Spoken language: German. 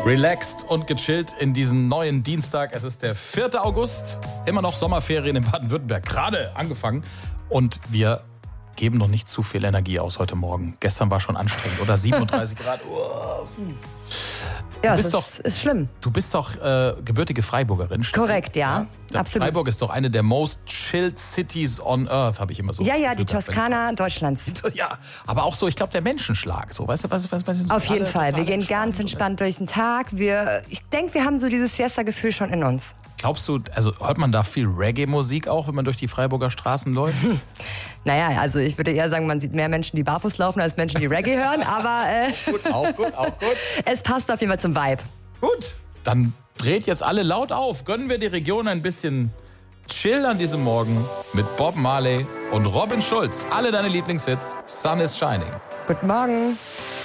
Relaxed und gechillt in diesen neuen Dienstag. Es ist der 4. August. Immer noch Sommerferien in Baden-Württemberg. Gerade angefangen. Und wir geben noch nicht zu viel Energie aus heute Morgen. Gestern war schon anstrengend, oder? 37 Grad. Ja, das ist schlimm. Du bist doch gebürtige Freiburgerin, stimmt? Korrekt, ja. Absolut. Freiburg ist doch eine der most chilled cities on earth, habe ich immer so. Ja, die Toskana Deutschlands. Ja, aber auch so, ich glaube, der Menschenschlag. So, weißt du, was auf jeden Fall. Wir gehen ganz entspannt durch den Tag. Ich denke, wir haben so dieses Siesta-Gefühl schon in uns. Glaubst du, also hört man da viel Reggae-Musik auch, wenn man durch die Freiburger Straßen läuft? Naja, also ich würde eher sagen, man sieht mehr Menschen, die barfuß laufen, als Menschen, die Reggae hören. Aber auch gut. Es passt auf jeden Fall zum Vibe. Gut, dann dreht jetzt alle laut auf. Gönnen wir die Region ein bisschen Chill an diesem Morgen mit Bob Marley und Robin Schulz. Alle deine Lieblingshits. Sun is Shining. Guten Morgen.